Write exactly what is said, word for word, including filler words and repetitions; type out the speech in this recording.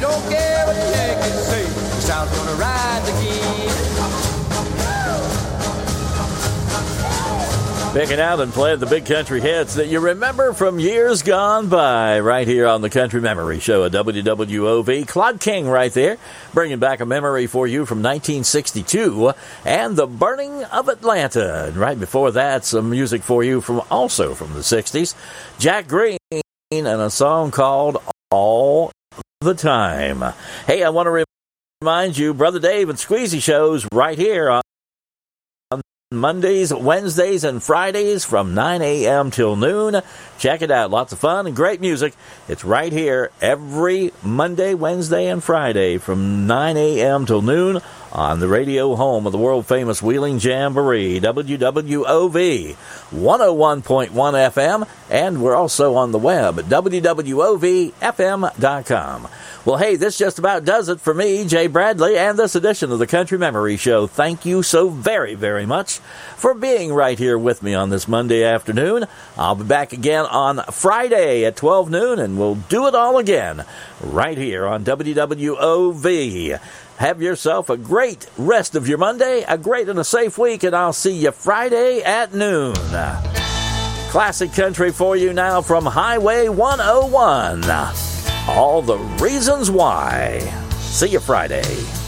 don't care what the Yankees say. The South's gonna rise again. Picking out and playing the big country hits that you remember from years gone by right here on the Country Memory Show at W W O V. Claude King right there, bringing back a memory for you from nineteen sixty-two and the burning of Atlanta. And right before that, some music for you from also from the sixties. Jack Green and a song called All the Time. Hey, I want to remind you, Brother Dave and Squeezy shows right here on Mondays, Wednesdays, and Fridays from nine a.m. till noon. Check it out. Lots of fun and great music. It's right here every Monday, Wednesday, and Friday from nine a.m. till noon on the radio home of the world-famous Wheeling Jamboree, W W O V, one oh one point one F M, and we're also on the web at W W O V F M dot com. Well, hey, this just about does it for me, Jay Bradley, and this edition of the Country Memory Show. Thank you so very, very much for being right here with me on this Monday afternoon. I'll be back again on Friday at twelve noon, and we'll do it all again right here on W W O V. Have yourself a great rest of your Monday, a great and a safe week, and I'll see you Friday at noon. Classic country for you now from Highway one oh one. All the Reasons Why. See you Friday.